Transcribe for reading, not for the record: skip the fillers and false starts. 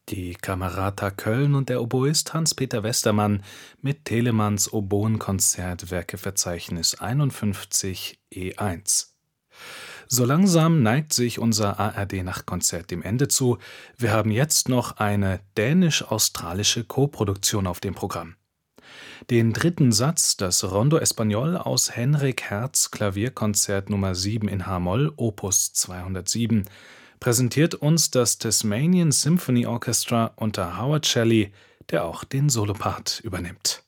Die Camerata Köln und der Oboist Hans-Peter Westermann mit Telemanns Oboenkonzert Werkeverzeichnis 51 E1. So langsam neigt sich unser ARD-Nachtkonzert dem Ende zu. Wir haben jetzt noch eine dänisch-australische Koproduktion auf dem Programm. Den dritten Satz, das Rondo Espagnol aus Henrik Hertz Klavierkonzert Nummer 7 in h-Moll, Opus 207, präsentiert uns das Tasmanian Symphony Orchestra unter Howard Shelley, der auch den Solopart übernimmt.